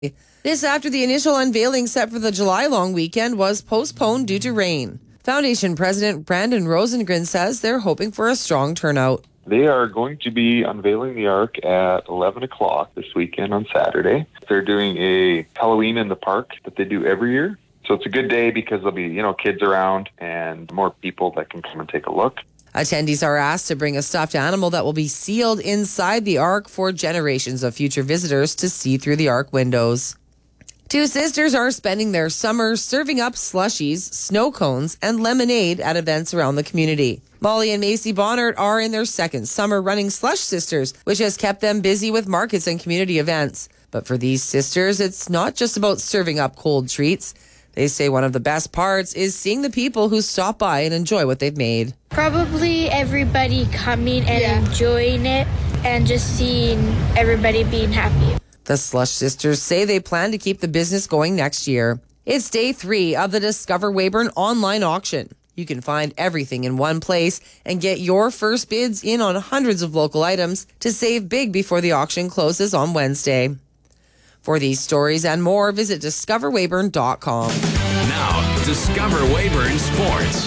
This after the initial unveiling set for the July long weekend was postponed due to rain. Foundation President Brandon Rosengren says they're hoping for a strong turnout. They are going to be unveiling the Ark at 11 o'clock this weekend on Saturday. They're doing a Halloween in the park that they do every year. So it's a good day because there'll be, kids around and more people that can come and take a look. Attendees are asked to bring a stuffed animal that will be sealed inside the Ark for generations of future visitors to see through the Ark windows. Two sisters are spending their summer serving up slushies, snow cones, and lemonade at events around the community. Molly and Macy Bonnert are in their second summer running Slush Sisters, which has kept them busy with markets and community events. But for these sisters, it's not just about serving up cold treats. They say one of the best parts is seeing the people who stop by and enjoy what they've made. Probably everybody coming and enjoying it and just seeing everybody being happy. The Slush Sisters say they plan to keep the business going next year. It's day 3 of the Discover Weyburn online auction. You can find everything in one place and get your first bids in on hundreds of local items to save big before the auction closes on Wednesday. For these stories and more, visit discoverweyburn.com. Now, Discover Weyburn Sports.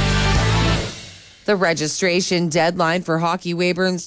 The registration deadline for Hockey Weyburn's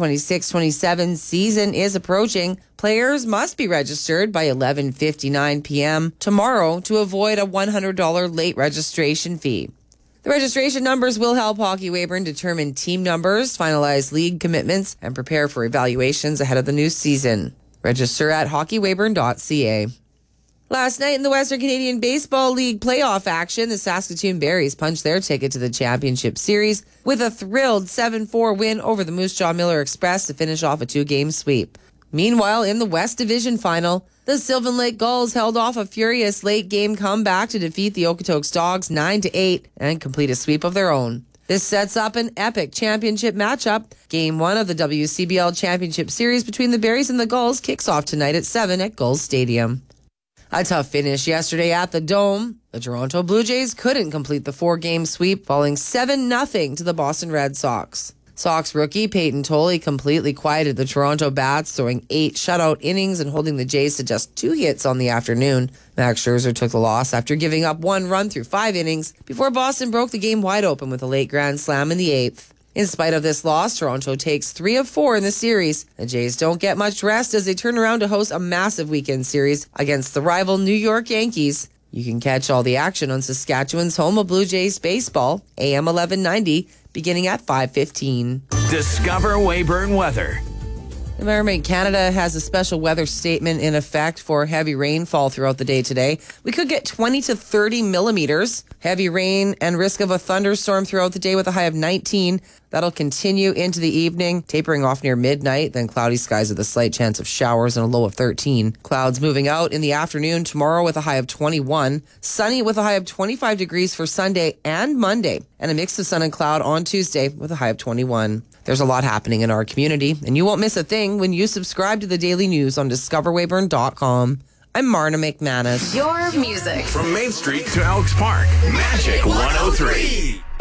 2026-27 season is approaching. Players must be registered by 11:59 p.m. tomorrow to avoid a $100 late registration fee. The registration numbers will help Hockey Weyburn determine team numbers, finalize league commitments, and prepare for evaluations ahead of the new season. Register at hockeyweyburn.ca. Last night in the Western Canadian Baseball League playoff action, the Saskatoon Berries punched their ticket to the championship series with a thrilled 7-4 win over the Moose Jaw Miller Express to finish off a 2-game sweep. Meanwhile, in the West Division final, the Sylvan Lake Gulls held off a furious late-game comeback to defeat the Okotoks Dogs 9-8 and complete a sweep of their own. This sets up an epic championship matchup. Game 1 of the WCBL Championship Series between the Berries and the Gulls kicks off tonight at 7 at Gulls Stadium. A tough finish yesterday at the Dome. The Toronto Blue Jays couldn't complete the 4-game sweep, falling 7-0 to the Boston Red Sox. Sox rookie Peyton Tolley completely quieted the Toronto Bats, throwing 8 shutout innings and holding the Jays to just 2 hits on the afternoon. Max Scherzer took the loss after giving up 1 run through 5 innings before Boston broke the game wide open with a late grand slam in the 8th. In spite of this loss, Toronto takes 3 of 4 in the series. The Jays don't get much rest as they turn around to host a massive weekend series against the rival New York Yankees. You can catch all the action on Saskatchewan's home of Blue Jays baseball, AM 1190, beginning at 5:15. Discover Weyburn weather. Environment Canada has a special weather statement in effect for heavy rainfall throughout the day today. We could get 20 to 30 millimeters. Heavy rain and risk of a thunderstorm throughout the day with a high of 19. That'll continue into the evening, tapering off near midnight, then cloudy skies with a slight chance of showers and a low of 13. Clouds moving out in the afternoon tomorrow with a high of 21. Sunny with a high of 25 degrees for Sunday and Monday, and a mix of sun and cloud on Tuesday with a high of 21. There's a lot happening in our community, and you won't miss a thing when you subscribe to the daily news on discoverweyburn.com. I'm Marna McManus. Your music. From Main Street to Elks Park, Magic 103.